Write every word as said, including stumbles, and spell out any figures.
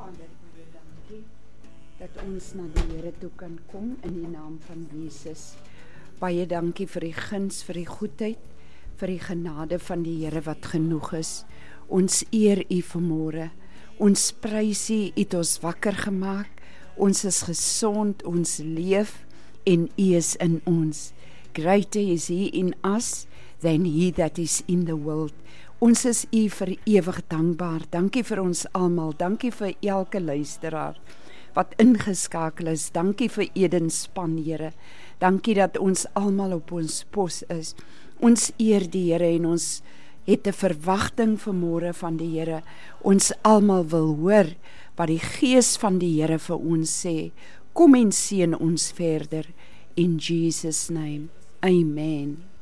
Vader, baie dankie dat ons na die Here toe kan kom in die naam van Jesus. Baie dankie vir die guns, vir die goedheid, vir die genade van die Here wat genoeg is. Ons eer U vanmôre. Ons prys U, U het ons wakker gemaak. Ons is gesond, ons leef en U is in ons. Greater is He in us than he that is in the world. Ons is U vir ewig dankbaar. Dankie vir ons almal. Dankie vir elke luisteraar wat ingeskakel is. Dankie vir Eden span, Here. Dankie dat ons almal op ons pos is. Ons eer die Here en ons het 'n verwagting vanmôre van die Here. Ons almal wil hoor wat die Gees van die Here vir ons sê. Kom en seën ons verder. In Jesus' name. Amen.